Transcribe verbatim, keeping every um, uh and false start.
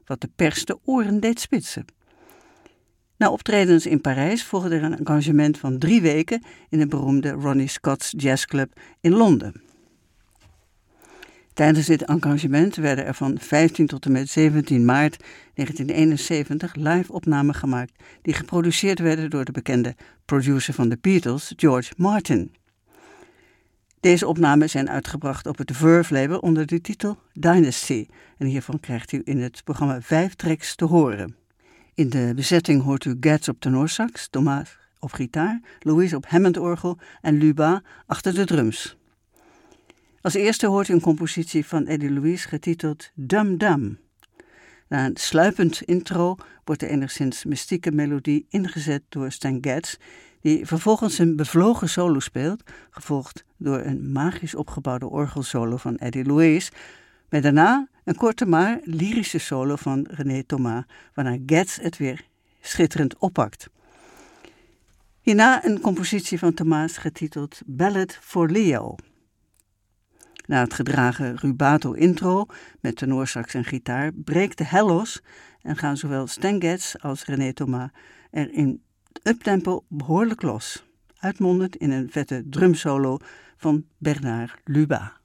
wat de pers de oren deed spitsen. Na optredens in Parijs volgde er een engagement van drie weken in de beroemde Ronnie Scott's Jazz Club in Londen. Tijdens dit engagement werden er van vijftien tot en met zeventien maart negentien eenenzeventig live opnamen gemaakt die geproduceerd werden door de bekende producer van de Beatles, George Martin. Deze opnamen zijn uitgebracht op het Verve-label onder de titel Dynasty en hiervan krijgt u in het programma vijf tracks te horen. In de bezetting hoort u Getz op tenorsax, Thomas op gitaar, Louis op Hammond-orgel en Luba achter de drums. Als eerste hoort u een compositie van Eddie Louis getiteld Dum Dum. Na een sluipend intro wordt de enigszins mystieke melodie ingezet door Stan Getz, die vervolgens een bevlogen solo speelt, gevolgd door een magisch opgebouwde orgelsolo van Eddie Louis, met daarna een korte maar lyrische solo van René Thomas, waarna Getz het weer schitterend oppakt. Hierna een compositie van Thomas getiteld Ballad for Leo. Na het gedragen rubato intro met tenorsax en gitaar breekt de hel los en gaan zowel Stan Getz als René Thomas er in uptempo behoorlijk los, uitmondend in een vette drumsolo van Bernard Luba.